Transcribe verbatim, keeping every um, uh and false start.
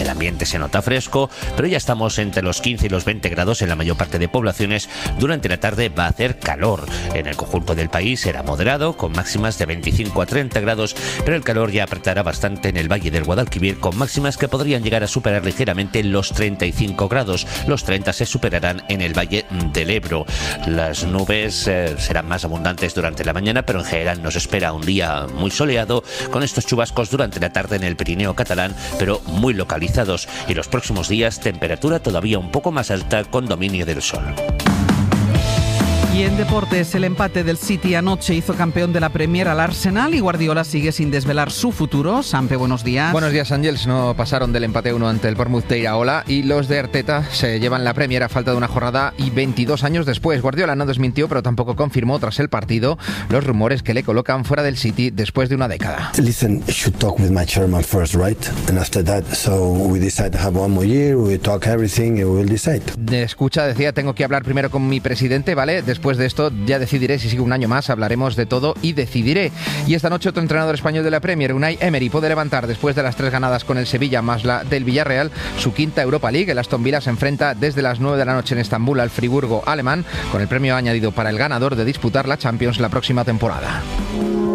El ambiente se nota fresco, pero ya estamos entre los quince y los veinte grados en la mayor parte de poblaciones. Durante la tarde va a hacer calor. En el conjunto del país será moderado, con máximas de veinticinco a treinta grados, pero el calor ya apretará bastante en el Valle del Guadalquivir, con máximas que podrían llegar a superar ligeramente los treinta y cinco grados. Los treinta se superarán en el Valle del Ebro. Las nubes eh, serán más abundantes durante la mañana, pero en general nos espera un día muy soleado, con estos chubascos durante la tarde en el Pirineo catalán, pero muy localizados. Y los próximos días, temperatura todavía un poco más alta, con dominio del sol. Y en deportes, el empate del City anoche hizo campeón de la Premier al Arsenal y Guardiola sigue sin desvelar su futuro. Sampe, buenos días. Buenos días, Ángels. No pasaron del empate uno ante el Bournemouth de Iraola y los de Arteta se llevan la Premier a falta de una jornada y veintidós años después. Guardiola no desmintió, pero tampoco confirmó tras el partido los rumores que le colocan fuera del City después de una década. Listen, I should talk with my chairman first, right? And after that, so we decide to have one more year, we talk everything and we will decide. De escucha, decía, tengo que hablar primero con mi presidente, ¿vale? Después Después de esto ya decidiré si sigo un año más, hablaremos de todo y decidiré. Y esta noche otro entrenador español de la Premier, Unai Emery, puede levantar después de las tres ganadas con el Sevilla más la del Villarreal su quinta Europa League. El Aston Villa se enfrenta desde las nueve de la noche en Estambul al Friburgo alemán, con el premio añadido para el ganador de disputar la Champions la próxima temporada.